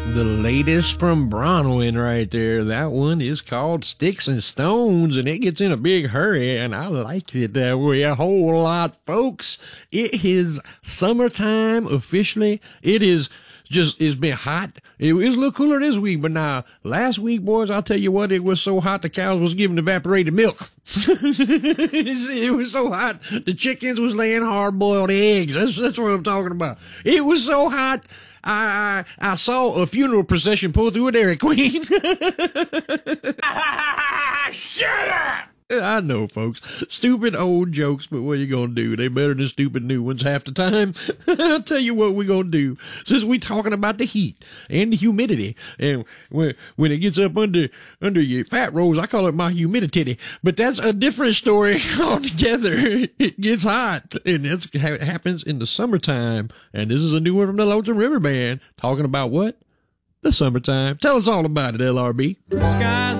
The latest from Bronwyn right there. That one is called Sticks and Stones, and it gets in a big hurry, and I like it that way a whole lot, folks. It is summertime officially. It's been hot. It was a little cooler this week, but now last week, boys, I'll tell you what, it was so hot the cows was giving evaporated milk. It was so hot the chickens was laying hard-boiled eggs. That's what I'm talking about. It was so hot. I saw a funeral procession pull through a Dairy Queen. Shut up! I know, folks. Stupid old jokes, but what are you gonna do? They better than stupid new ones half the time. I'll tell you what we're gonna do. Since we talking about the heat and the humidity, and when it gets up under your fat rolls, I call it my humidity. But that's a different story altogether. It gets hot, and that's how it happens in the summertime. And this is a new one from the Lonesome River Band talking about what? The summertime. Tell us all about it, LRB. Skies